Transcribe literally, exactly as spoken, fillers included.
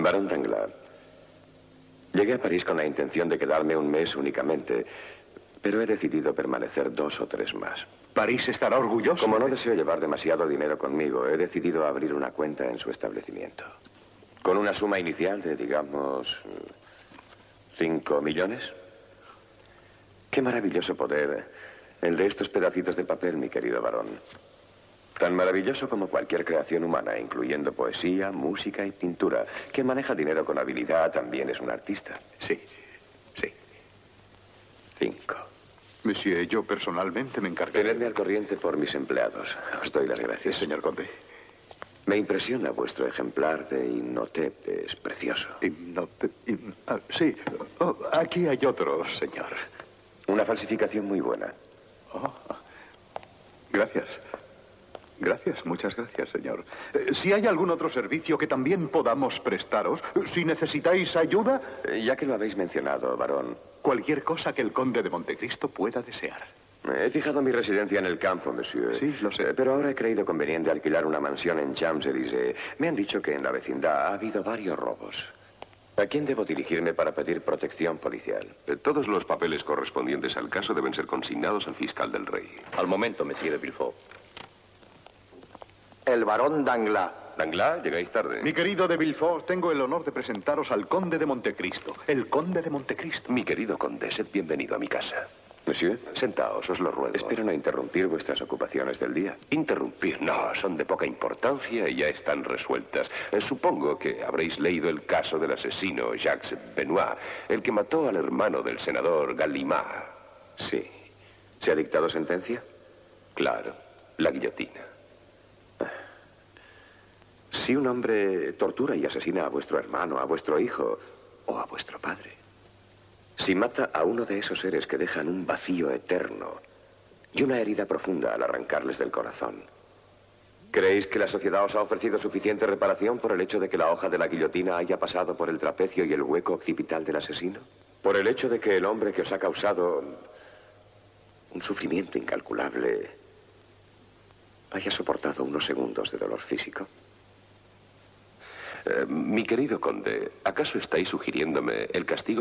Barón Danglars, llegué a París con la intención de quedarme un mes únicamente, pero he decidido permanecer dos o tres más. ¿París estará orgulloso? Como no deseo llevar demasiado dinero conmigo, he decidido abrir una cuenta en su establecimiento. Con una suma inicial de, digamos, cinco millones. Qué maravilloso poder el de estos pedacitos de papel, mi querido varón. Tan maravilloso como cualquier creación humana, incluyendo poesía, música y pintura. Quien maneja dinero con habilidad también es un artista. Sí, sí. Cinco. Monsieur, yo personalmente me encargaré. Tenedme al corriente por mis empleados. Os doy las gracias. Señor conde. Me impresiona vuestro ejemplar de Imhotep. Es precioso. Imhotep. Im- ah, sí. Oh, aquí hay otro, señor. Una falsificación muy buena. Oh, gracias. Gracias, muchas gracias, señor. Eh, si hay algún otro servicio que también podamos prestaros, si necesitáis ayuda... Eh, Ya que lo habéis mencionado, varón. Cualquier cosa que el conde de Montecristo pueda desear. He fijado mi residencia en el campo, monsieur. Sí, lo sé. Eh, Pero ahora he creído conveniente alquilar una mansión en Champs-Élysées. Me han dicho que en la vecindad ha habido varios robos. ¿A quién debo dirigirme para pedir protección policial? Eh, Todos los papeles correspondientes al caso deben ser consignados al fiscal del rey. Al momento, monsieur de Villefort. El barón Danglars. Danglars, llegáis tarde. Mi querido de Villefort, tengo el honor de presentaros al conde de Montecristo. El conde de Montecristo. Mi querido conde, sed bienvenido a mi casa. Monsieur, Sentaos, os lo ruego. espero no interrumpir vuestras ocupaciones del día. Interrumpir, no, son de poca importancia y ya están resueltas. Eh, Supongo que habréis leído el caso del asesino Jacques Benoit, el que mató al hermano del senador Gallimard. Sí. ¿Se ha dictado sentencia? Claro, la guillotina. Si un hombre tortura y asesina a vuestro hermano, a vuestro hijo o a vuestro padre, si mata a uno de esos seres que dejan un vacío eterno y una herida profunda al arrancarles del corazón, ¿creéis que la sociedad os ha ofrecido suficiente reparación por el hecho de que la hoja de la guillotina haya pasado por el trapecio y el hueco occipital del asesino? ¿Por el hecho de que el hombre que os ha causado un sufrimiento incalculable haya soportado unos segundos de dolor físico? Eh, mi querido conde, ¿acaso estáis sugiriéndome el castigo